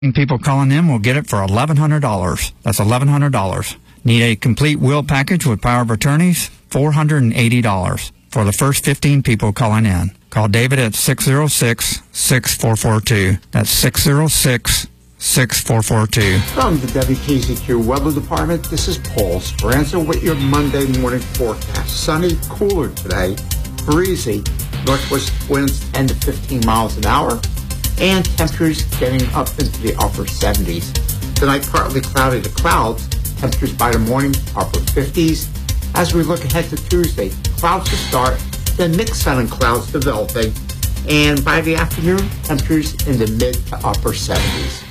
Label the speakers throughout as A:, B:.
A: People calling in will get it for $1,100. That's $1,100. Need a complete will package with power of attorneys? $480 for the first 15 people calling in. Call David at 606-6442. That's 606-6442.
B: From the WKZQ Weather Department, this is Paul Speranza with your Monday morning forecast. Sunny, cooler today, breezy, northwest winds 10 to 15 miles an hour, and temperatures getting up into the upper 70s. Tonight, partly cloudy to clouds, temperatures by the morning, upper 50s. As we look ahead to Tuesday, clouds to start, then mixed sun and clouds developing, and by the afternoon, temperatures in the mid to upper 70s.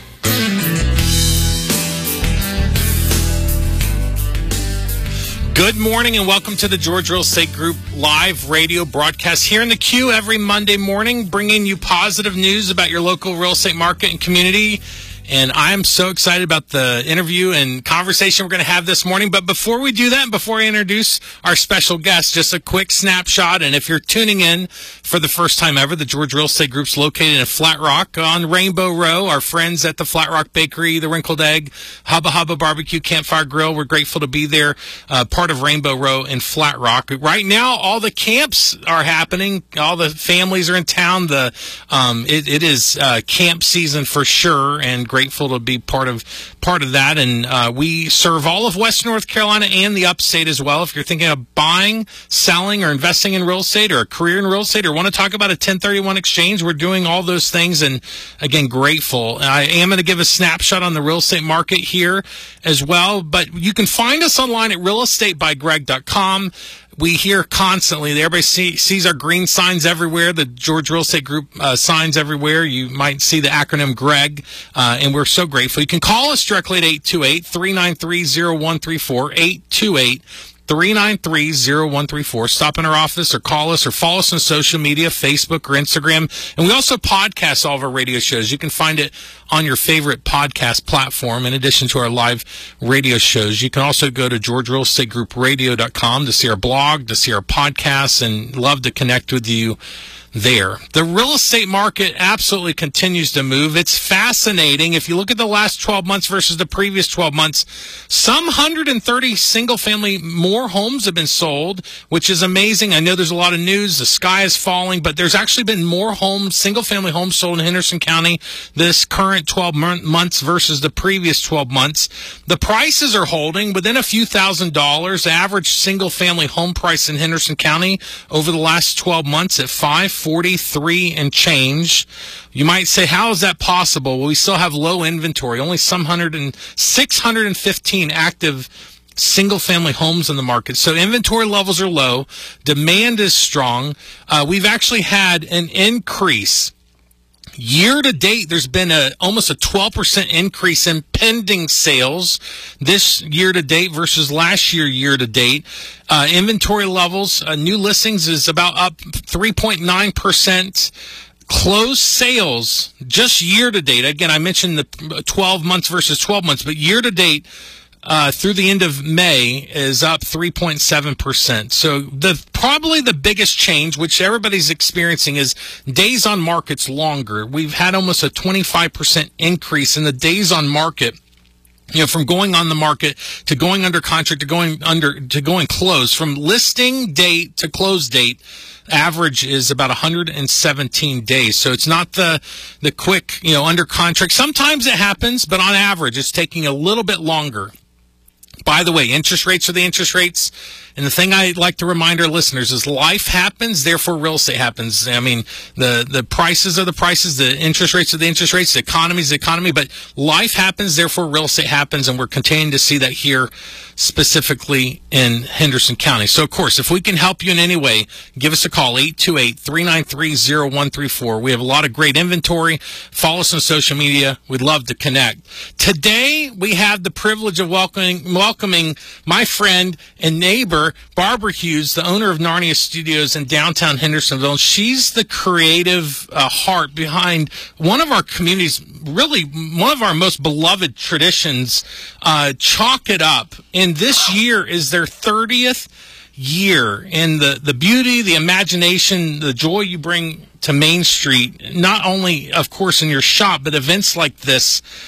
C: Good morning and welcome to the George Real Estate Group live radio broadcast here in the Q every Monday morning, bringing you positive news about your local real estate market and community. And I'm so excited about the interview and conversation we're going to have this morning. But before we do that, and before I introduce our special guest, just a quick snapshot. And if you're tuning in for the first time ever, the George Real Estate Group's located in Flat Rock on Rainbow Row. Our friends at the Flat Rock Bakery, the Wrinkled Egg, Hubba Hubba Barbecue, Campfire Grill, we're grateful to be there, part of Rainbow Row in Flat Rock. Right now, all the camps are happening. All the families are in town. It is camp season for sure, and grateful to be part of that. And we serve all of Western North Carolina and the upstate as well. If you're thinking of buying, selling, or investing in real estate, or a career in real estate, or want to talk about a 1031 exchange, we're doing all those things. And again, grateful. I am going to give a snapshot on the real estate market here as well, but you can find us online at realestatebygreg.com. We hear constantly, everybody sees our green signs everywhere, the George Real Estate Group signs everywhere. You might see the acronym GREG, and we're so grateful. You can call us directly at 828-393-0134, 828-393-0134. Stop in our office or call us or follow us on social media, Facebook or Instagram. And we also podcast all of our radio shows. You can find it on your favorite podcast platform in addition to our live radio shows. You can also go to GeorgeRealEstateGroupRadio.com to see our blog, to see our podcasts, and love to connect with you there. The real estate market absolutely continues to move. It's fascinating. If you look at the last 12 months versus the previous 12 months, some 130 single-family more homes have been sold, which is amazing. I know there's a lot of news. The sky is falling, but there's actually been more homes, single-family homes sold in Henderson County this current 12 months versus the previous 12 months. The prices are holding within a few $1,000s. The average single-family home price in Henderson County over the last 12 months at $543 and change. You might say, how is that possible? Well, we still have low inventory, only 615 active single-family homes in the market. So inventory levels are low. Demand is strong. We've actually had an increase. Year to date, there's been almost a 12% increase in pending sales this year to date versus last year to date. Inventory levels, new listings is about up 3.9%. Closed sales just year to date. Again, I mentioned the 12 months versus 12 months, but year to date, through the end of May is up 3.7%. So probably the biggest change, which everybody's experiencing, is days on market's longer. We've had almost a 25% increase in the days on market. You know, from going on the market to going under contract to going closed, from listing date to close date, average is about 117 days. So it's not the quick, under contract. Sometimes it happens, but on average, it's taking a little bit longer. By the way, interest rates are the interest rates. And the thing I'd like to remind our listeners is life happens, therefore real estate happens. I mean, the prices are the prices, the interest rates are the interest rates, the economy is the economy, but life happens, therefore real estate happens, and we're continuing to see that here specifically in Henderson County. So, of course, if we can help you in any way, give us a call, 828-393-0134. We have a lot of great inventory. Follow us on social media. We'd love to connect. Today, we have the privilege of welcoming my friend and neighbor, Barbara Hughes, the owner of Narnia Studios in downtown Hendersonville. She's the creative heart behind one of our community's, really one of our most beloved traditions, Chalk It Up. And this year is their 30th year. And the beauty, the imagination, the joy you bring to Main Street, not only, of course, in your shop, but events like this